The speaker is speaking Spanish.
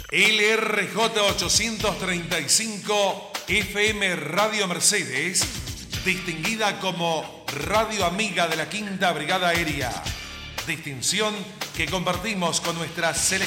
LRJ 835 FM Radio Mercedes, distinguida como Radio Amiga de la Quinta Brigada Aérea. Distinción que compartimos con nuestra selección